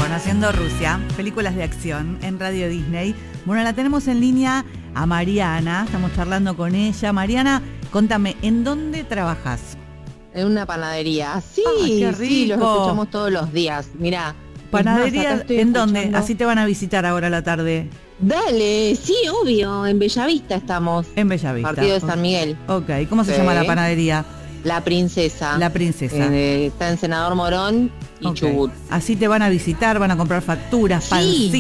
Stone haciendo Rusia, películas de acción en Radio Disney. Bueno, la tenemos en línea a Mariana, estamos charlando con ella. Mariana, contame, ¿en dónde trabajas? En una panadería. Sí, qué rico. Sí, los escuchamos todos los días. Mirá. ¿Panadería en dónde? Así te van a visitar ahora a la tarde. Dale, sí, obvio, en Bellavista estamos. En Bellavista. Partido de San Miguel. Ok, ¿cómo se llama la panadería? La Princesa. La Princesa. Está en Senador Morón y Chubut. Así te van a visitar, van a comprar facturas, pancitos.